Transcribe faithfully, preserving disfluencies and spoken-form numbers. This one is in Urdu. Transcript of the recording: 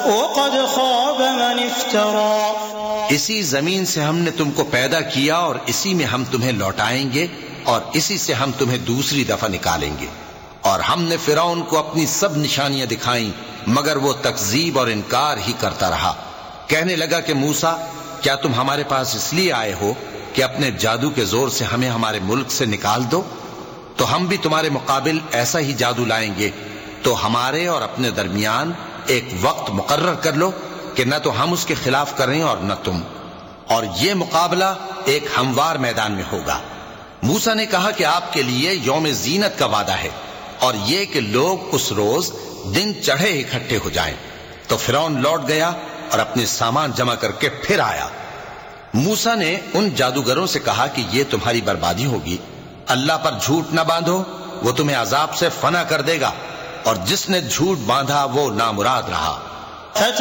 وقد خاب من افترى، اسی زمین سے ہم نے تم کو پیدا کیا اور اسی میں ہم تمہیں لوٹائیں گے اور اسی سے ہم تمہیں دوسری دفعہ نکالیں گے۔ اور ہم نے فرعون کو اپنی سب نشانیاں دکھائیں مگر وہ تکذیب اور انکار ہی کرتا رہا۔ کہنے لگا کہ موسیٰ، کیا تم ہمارے پاس اس لیے آئے ہو کہ اپنے جادو کے زور سے ہمیں ہمارے ملک سے نکال دو؟ تو ہم بھی تمہارے مقابل ایسا ہی جادو لائیں گے، تو ہمارے اور اپنے درمیان ایک وقت مقرر کر لو کہ نہ تو ہم اس کے خلاف کریں اور نہ تم، اور یہ مقابلہ ایک ہموار میدان میں ہوگا۔ موسیٰ نے کہا کہ آپ کے لیے یوم زینت کا وعدہ ہے، اور یہ کہ لوگ اس روز دن چڑھے اکٹھے ہو جائیں۔ تو فرعون لوٹ گیا اور اپنے سامان جمع کر کے پھر آیا۔ موسیٰ نے ان جادوگروں سے کہا کہ یہ تمہاری بربادی ہوگی، اللہ پر جھوٹ نہ باندھو، وہ تمہیں عذاب سے فنا کر دے گا، اور جس نے جھوٹ باندھا وہ نامراد رہا۔